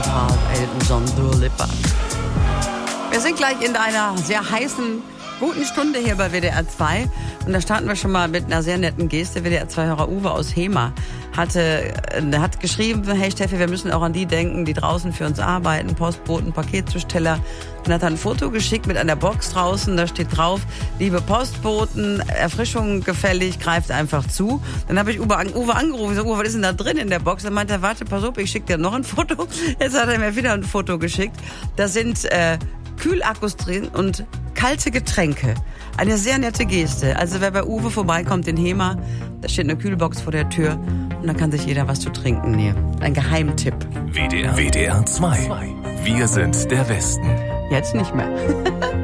Soundtrack, Elton John, Dua Lipa. Wir sind gleich in einer sehr heißen, guten Stunde hier bei WDR 2. Und da starten wir schon mal mit einer sehr netten Geste. WDR 2-Hörer Uwe aus Hema hat geschrieben, hey Steffi, wir müssen auch an die denken, die draußen für uns arbeiten, Postboten, Paketzusteller. Dann hat er ein Foto geschickt mit einer Box draußen, da steht drauf, liebe Postboten, Erfrischung gefällig, greift einfach zu. Dann habe ich Uwe angerufen, ich sage, Uwe, was ist denn da drin in der Box? Dann meinte er, warte, pass auf, ich schicke dir noch ein Foto. Jetzt hat er mir wieder ein Foto geschickt. Da sind Kühlakkus drin und kalte Getränke. Eine sehr nette Geste. Also wer bei Uwe vorbeikommt in Hema, da steht eine Kühlbox vor der Tür und da kann sich jeder was zu trinken nehmen. Ein Geheimtipp. WDR 2. Wir sind der Westen. Jetzt nicht mehr.